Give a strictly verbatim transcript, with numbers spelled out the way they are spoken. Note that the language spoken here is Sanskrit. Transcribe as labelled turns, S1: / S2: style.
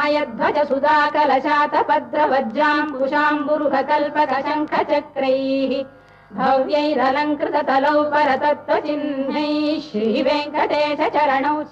S1: ध्वज सुधाकलशातपद्रवज्राम्बुशाम्बुरुहकल्पकशङ्खचक्रैः भव्यैरलङ्कृततलौ परतत्त्वचिह्नैः श्रीवेङ्कटेश चरणौ